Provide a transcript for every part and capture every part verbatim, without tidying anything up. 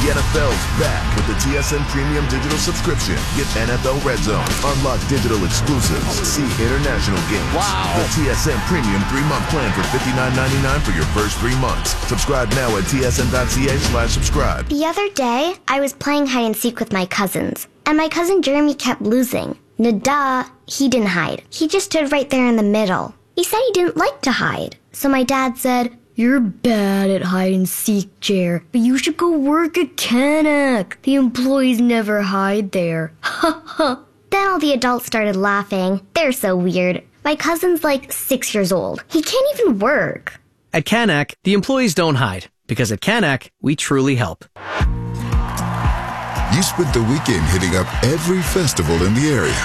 The N F L's back with the T S N Premium Digital Subscription. Get N F L Red Zone, unlock digital exclusives, see international games. Wow. The T S N Premium three-month plan for fifty-nine ninety-nine for your first three months. Subscribe now at tsn.ca slash subscribe. The other day, I was playing hide and seek with my cousins, and my cousin Jeremy kept losing. Nada, he didn't hide. He just stood right there in the middle. He said he didn't like to hide. So my dad said, "You're bad at hide and seek, Jer, but you should go work at Canuck. The employees never hide there." Ha ha. Then all the adults started laughing. They're so weird. My cousin's like six years old. He can't even work. At Canuck, the employees don't hide, because at Canuck, we truly help. You spent the weekend hitting up every festival in the area.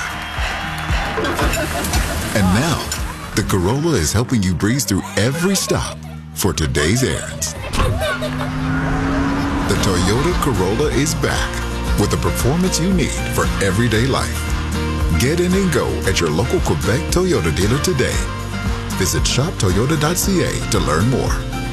And now, the Corolla is helping you breeze through every stop for today's errands. The Toyota Corolla is back with the performance you need for everyday life. Get in and go at your local Quebec Toyota dealer today. Visit shop toyota dot c a to learn more.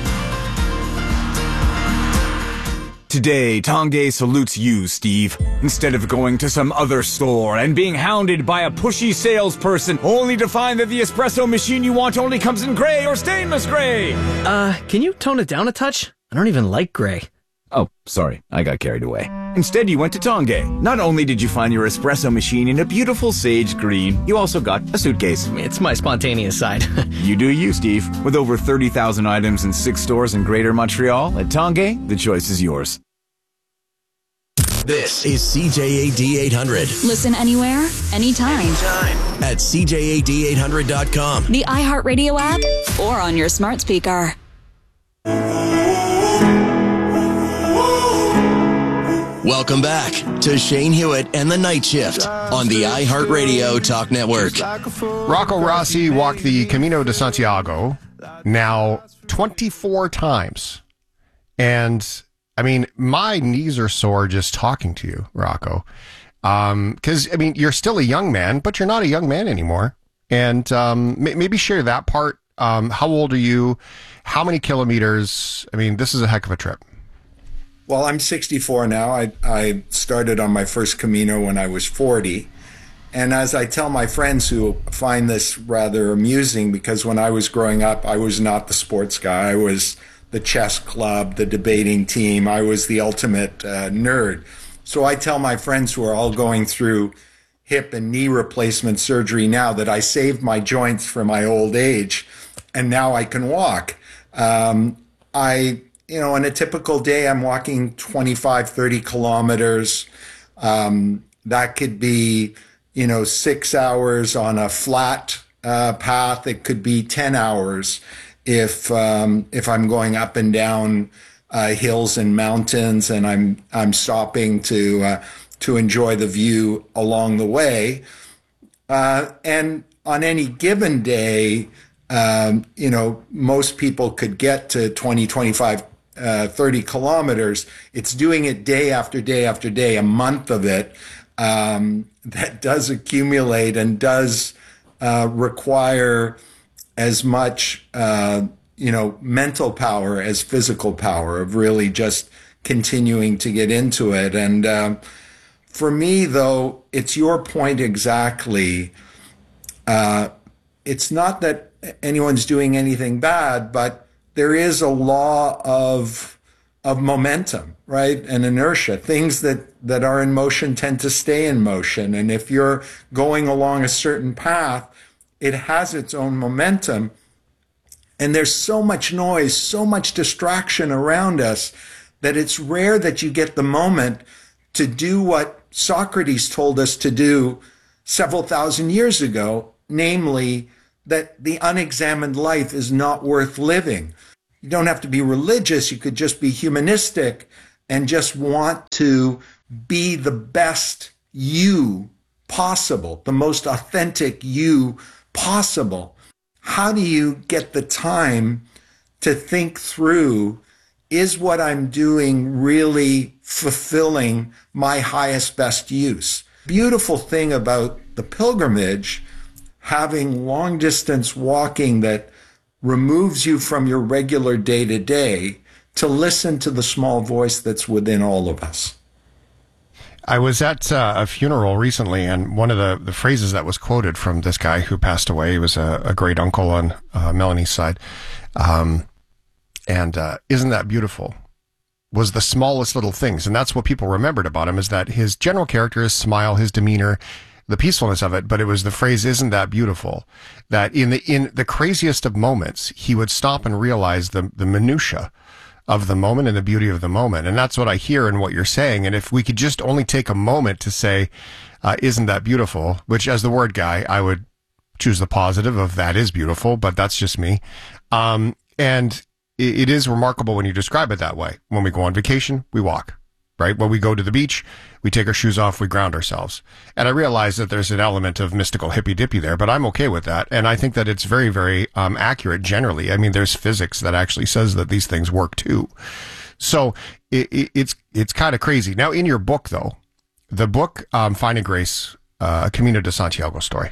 Today, Tongday salutes you, Steve. Instead of going to some other store and being hounded by a pushy salesperson only to find that the espresso machine you want only comes in gray or stainless gray. Uh, can you tone it down a touch? I don't even like gray. Oh, sorry, I got carried away. Instead, you went to Tongay. Not only did you find your espresso machine in a beautiful sage green, you also got a suitcase. It's my spontaneous side. You do you, Steve. With over thirty thousand items in six stores in Greater Montreal, at Tongay, the choice is yours. This is C J A D eight hundred. Listen anywhere, anytime. Anytime. At C J A D eight hundred dot com. The iHeartRadio app or on your smart speaker. Welcome back to Shane Hewitt and the Night Shift on the iHeartRadio Talk Network. Rocco Rossi walked the Camino de Santiago now twenty-four times. And, I mean, my knees are sore just talking to you, Rocco. Um, 'cause, I mean, you're still a young man, but you're not a young man anymore. And um, maybe share that part. Um, how old are you? How many kilometers? I mean, this is a heck of a trip. Well, I'm sixty-four now. I, I started on my first Camino when I was forty. And as I tell my friends who find this rather amusing, because when I was growing up, I was not the sports guy. I was the chess club, the debating team. I was the ultimate uh, nerd. So I tell my friends who are all going through hip and knee replacement surgery now that I saved my joints for my old age, and now I can walk. Um, I... You know, on a typical day, I'm walking twenty-five, thirty kilometers. Um, that could be, you know, six hours on a flat uh, path. It could be ten hours if um, if I'm going up and down uh, hills and mountains, and I'm I'm stopping to uh, to enjoy the view along the way. Uh, and on any given day, um, you know, most people could get to twenty, twenty-five. Uh, thirty kilometers. It's doing it day after day after day, a month of it, um, that does accumulate and does uh, require as much, uh, you know, mental power as physical power of really just continuing to get into it. And um, for me, though, it's your point exactly. Uh, it's not that anyone's doing anything bad, but there is a law of of momentum, right? And inertia. Things that, that are in motion tend to stay in motion. And if you're going along a certain path, it has its own momentum. And there's so much noise, so much distraction around us that it's rare that you get the moment to do what Socrates told us to do several thousand years ago, namely that the unexamined life is not worth living. You don't have to be religious. You could just be humanistic and just want to be the best you possible, the most authentic you possible. How do you get the time to think through, is what I'm doing really fulfilling my highest, best use? Beautiful thing about the pilgrimage, having long distance walking that removes you from your regular day to day to listen to the small voice that's within all of us. I was at uh, a funeral recently, and one of the, the phrases that was quoted from this guy who passed away, he was a, a great uncle on uh, Melanie's side, um, and uh, isn't that beautiful, was the smallest little things. And that's what people remembered about him, is that his general character, his smile, his demeanor, the peacefulness of it, but it was the phrase, isn't that beautiful, that in the in the craziest of moments, he would stop and realize the, the minutia of the moment and the beauty of the moment. And that's what I hear in what you're saying. And if we could just only take a moment to say, uh, isn't that beautiful, which as the word guy, I would choose the positive of that is beautiful, but that's just me. Um, and it, it is remarkable when you describe it that way. When we go on vacation, we walk, right? When we go to the beach, we take our shoes off, we ground ourselves. And I realize that there's an element of mystical hippy-dippy there, but I'm okay with that. And I think that it's very, very um, accurate generally. I mean, there's physics that actually says that these things work too. So it, it, it's it's kind of crazy. Now, in your book, though, the book, um, Finding Grace, uh, Camino de Santiago story,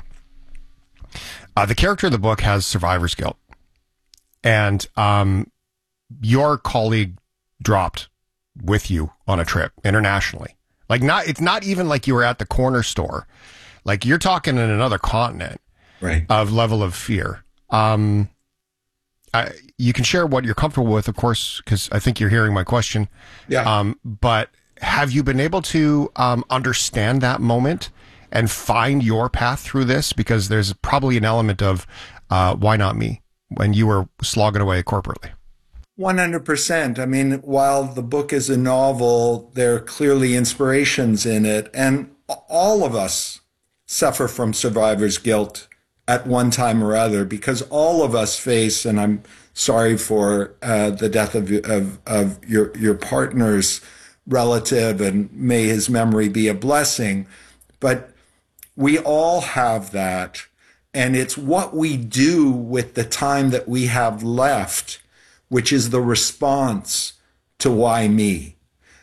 uh, the character of the book has survivor's guilt. And um, your colleague dropped with you on a trip internationally. Like, not, it's not even like you were at the corner store. Like, you're talking in another continent, right, of level of fear. Um, I, you can share what you're comfortable with, of course, because I think you're hearing my question. Yeah. Um, but have you been able to um, understand that moment and find your path through this? Because there's probably an element of uh, why not me when you were slogging away corporately. one hundred percent. I mean, while the book is a novel, there are clearly inspirations in it. And all of us suffer from survivor's guilt at one time or other, because all of us face, and I'm sorry for uh, the death of, of, of your, your partner's relative, and may his memory be a blessing. But we all have that. And it's what we do with the time that we have left, which is the response to why me.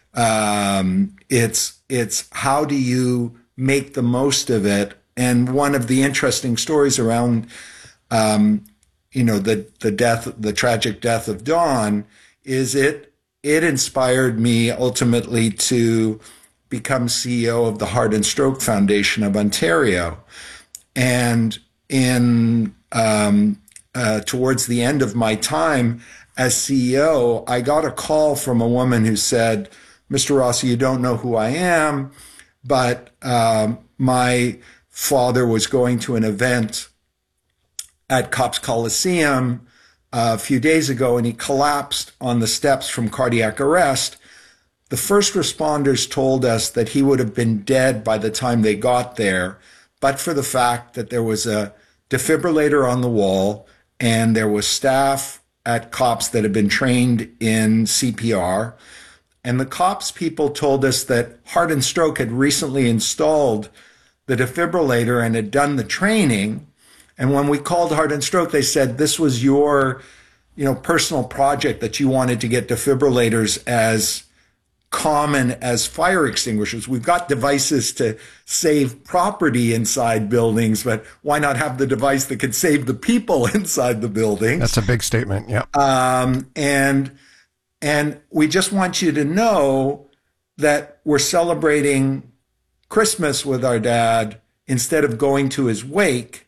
Um, it's, it's how do you make the most of it? And one of the interesting stories around, um, you know, the, the death, the tragic death of Don is it, it inspired me ultimately to become C E O of the Heart and Stroke Foundation of Ontario. And in, um, uh, towards the end of my time as C E O, I got a call from a woman who said, Mister Rossi, you don't know who I am, but um, my father was going to an event at Copps Coliseum uh, a few days ago, and he collapsed on the steps from cardiac arrest. The first responders told us that he would have been dead by the time they got there, but for the fact that there was a defibrillator on the wall and there was staff at Copps that had been trained in C P R. And the Copps people told us that Heart and Stroke had recently installed the defibrillator and had done the training. And when we called Heart and Stroke, they said this was your, you know, personal project, that you wanted to get defibrillators as common as fire extinguishers. We've got devices to save property inside buildings, but why not have the device that could save the people inside the buildings? That's a big statement. Yeah. Um, and, and we just want you to know that we're celebrating Christmas with our dad instead of going to his wake.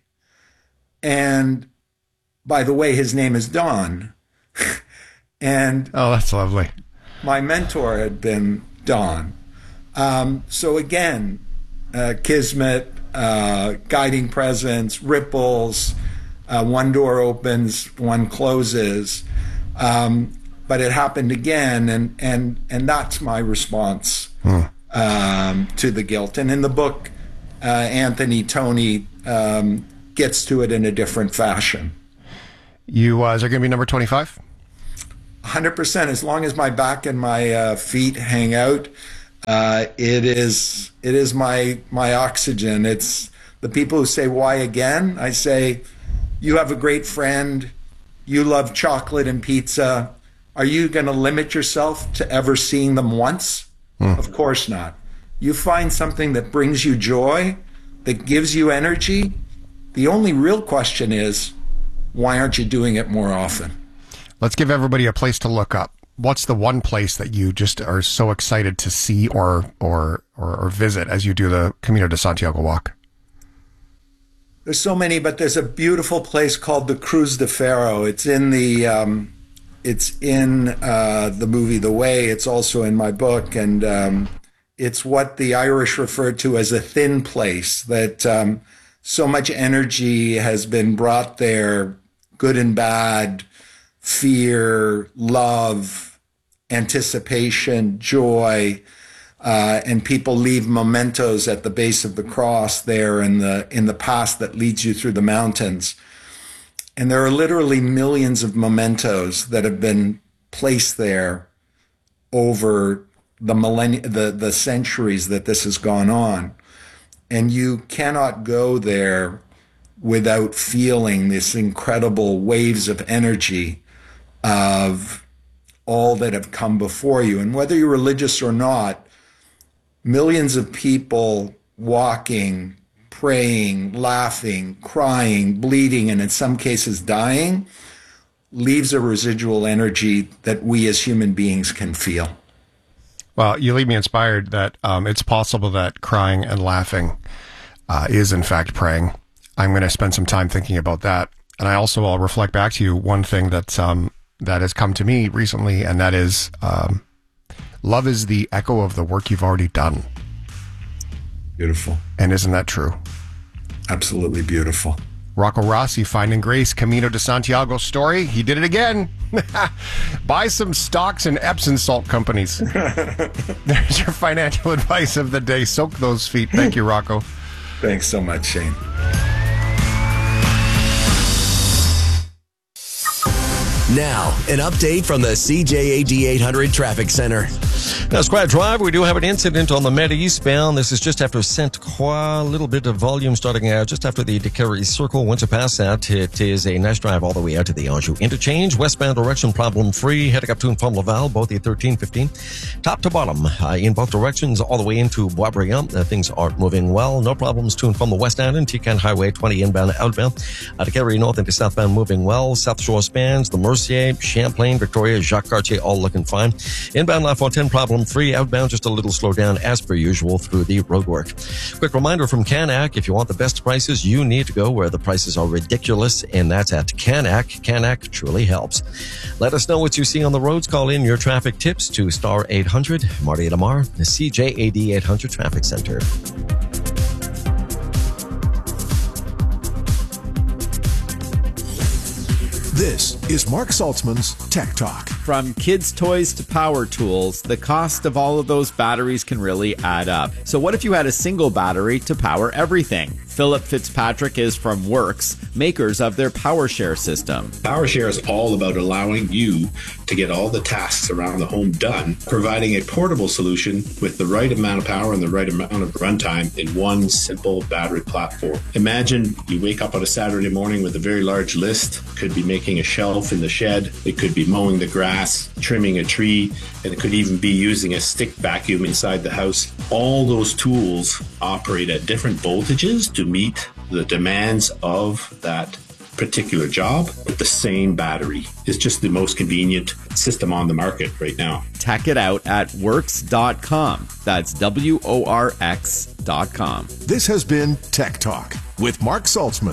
And by the way, his name is Don. And oh, that's lovely. My mentor had been Don. Um, so again, uh, Kismet, uh, guiding presence, ripples, uh, one door opens, one closes. Um, but it happened again, and and and that's my response hmm. um, to the guilt. And in the book, uh, Anthony Tony um, gets to it in a different fashion. You uh, is there going to be number twenty-five? one hundred percent. As long as my back and my uh, feet hang out, uh, it is it is my my oxygen. It's the people who say, why again? I say, you have a great friend. You love chocolate and pizza. Are you going to limit yourself to ever seeing them once? Mm. Of course not. You find something that brings you joy, that gives you energy. The only real question is, why aren't you doing it more often? Let's give everybody a place to look up. what's the one place that you just are so excited to see or or or, or visit as you do the Camino de Santiago walk? There's so many, but there's a beautiful place called the Cruz de Ferro. It's in the um, it's in uh, the movie The Way. It's also in my book, and um, it's what the Irish refer to as a thin place. That um, so much energy has been brought there, good and bad, fear, love, anticipation, joy. Uh, and people leave mementos at the base of the cross there in the in the path that leads you through the mountains. And there are literally millions of mementos that have been placed there over the millennia, the, the centuries that this has gone on. And you cannot go there without feeling this incredible waves of energy of all that have come before you. And whether you're religious or not, millions of people walking, praying, laughing, crying, bleeding, and in some cases dying, leaves a residual energy that we as human beings can feel. Well, you leave me inspired that um, it's possible that crying and laughing uh, is in fact praying. I'm going to spend some time thinking about that. And I also will reflect back to you one thing that, um, that has come to me recently, and that is... Um, love is the echo of the work you've already done. Beautiful. And isn't that true? Absolutely beautiful. Rocco Rossi, Finding Grace, Camino de Santiago story. He did it again. Buy some stocks in Epsom salt companies. There's your financial advice of the day. Soak those feet. Thank you, Rocco. Thanks so much, Shane. Now, an update from the C J A D eight hundred Traffic Center. Now, Square Drive, we do have an incident on the Med eastbound. This is just after Sainte Croix. A little bit of volume starting out just after the Decarie Circle. Once you pass that, it is a nice drive all the way out to the Anjou interchange. Westbound direction problem free. Heading up to and from Laval, both the thirteen fifteen. Top to bottom, uh, in both directions, all the way into Boisbriand. Uh, things are moving well. No problems to and from the West End and Tican Highway twenty inbound, outbound. Uh, Decarie north into southbound moving well. South Shore spans, the Mercier, Champlain, Victoria, Jacques Cartier, all looking fine. Inbound La Fontaine problem free. Outbound just a little slow down as per usual through the roadwork. Quick reminder from Canac, if you want the best prices, you need to go where the prices are ridiculous, and that's at Canac. Canac truly helps. Let us know what you see on the roads. Call in your traffic tips to star eight hundred. Marty Lamar, the C J A D eight hundred Traffic Center. This is Mark Saltzman's Tech Talk. From kids' toys to power tools, the cost of all of those batteries can really add up. So what if you had a single battery to power everything? Philip Fitzpatrick is from Works, makers of their PowerShare system. PowerShare is all about allowing you to get all the tasks around the home done, providing a portable solution with the right amount of power and the right amount of runtime in one simple battery platform. Imagine you wake up on a Saturday morning with a very large list. Could be making a shelf in the shed. It could be mowing the grass, trimming a tree, and it could even be using a stick vacuum inside the house. All those tools operate at different voltages to meet the demands of that particular job with the same battery. It's just the most convenient system on the market right now. Check it out at works dot com. That's W O R X dot com. This has been Tech Talk with Mark Saltzman.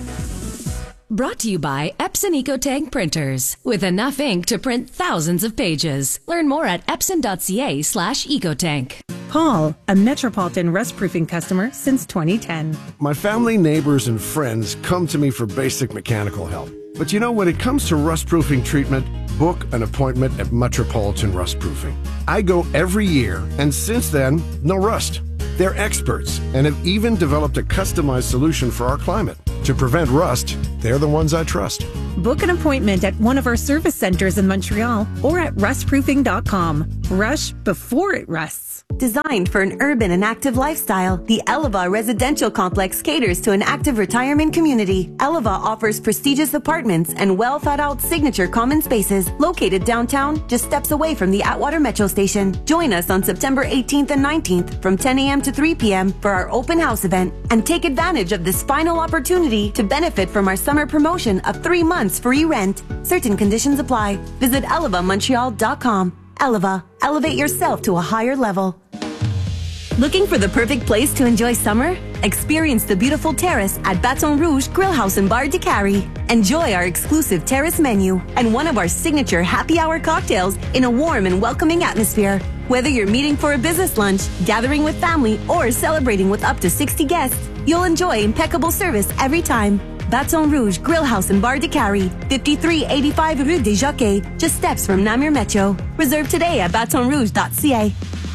Brought to you by Epson EcoTank printers. With enough ink to print thousands of pages. Learn more at epson.ca slash ecotank. Paul, a Metropolitan rust-proofing customer since twenty ten. My family, neighbors, and friends come to me for basic mechanical help. But you know, when it comes to rust-proofing treatment, book an appointment at Metropolitan Rust-Proofing. I go every year, and since then, no rust. They're experts and have even developed a customized solution for our climate. To prevent rust, they're the ones I trust. Book an appointment at one of our service centers in Montreal or at rust proofing dot com. Rush before it rusts. Designed for an urban and active lifestyle, the Eleva Residential Complex caters to an active retirement community. Eleva offers prestigious apartments and well-thought-out signature common spaces located downtown, just steps away from the Atwater Metro Station. Join us on September eighteenth and nineteenth from ten a.m. to three p.m. for our open house event, and take advantage of this final opportunity to benefit from our summer promotion of three months months free rent. Certain conditions apply. Visit eleva montreal dot com. Eleva. Elevate yourself to a higher level. Looking for the perfect place to enjoy summer? Experience the beautiful terrace at Baton Rouge Grill House and Bar de Cary. Enjoy our exclusive terrace menu and one of our signature happy hour cocktails in a warm and welcoming atmosphere. Whether you're meeting for a business lunch, gathering with family, or celebrating with up to sixty guests, you'll enjoy impeccable service every time. Baton Rouge Grill House and Bar de Cary, fifty-three eighty-five Rue des Jockeys, just steps from Namur Metro. Reserve today at baton rouge dot c a.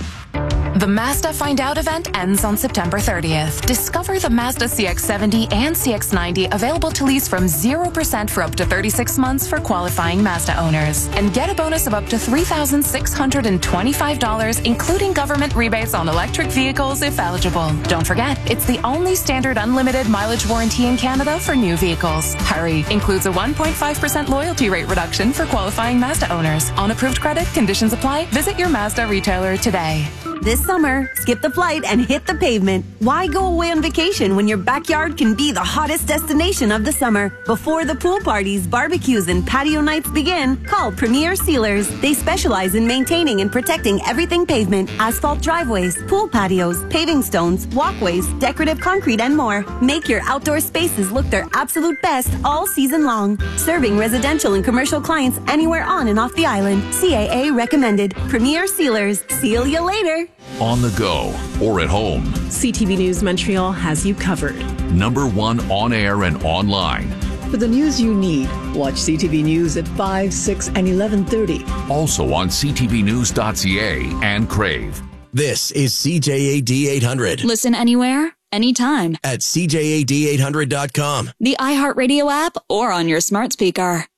The Mazda Find Out event ends on September thirtieth. Discover the Mazda C X seventy and C X ninety available to lease from zero percent for up to thirty-six months for qualifying Mazda owners. And get a bonus of up to three thousand six hundred twenty-five dollars, including government rebates on electric vehicles if eligible. Don't forget, it's the only standard unlimited mileage warranty in Canada for new vehicles. Hurry! Includes a one point five percent loyalty rate reduction for qualifying Mazda owners. On approved credit, conditions apply. Visit your Mazda retailer today. This summer, skip the flight and hit the pavement. Why go away on vacation when your backyard can be the hottest destination of the summer? Before the pool parties, barbecues, and patio nights begin, call Premier Sealers. They specialize in maintaining and protecting everything pavement, asphalt driveways, pool patios, paving stones, walkways, decorative concrete, and more. Make your outdoor spaces look their absolute best all season long. Serving residential and commercial clients anywhere on and off the island. C A A recommended. Premier Sealers. Seal you later. On the go or at home. C T V News Montreal has you covered. Number one on air and online. For the news you need, watch C T V News at five, six, and eleven thirty. Also on c t v news dot c a and Crave. This is C J A D eight hundred. Listen anywhere, anytime. At c j a d eight hundred dot com. The iHeartRadio app or on your smart speaker.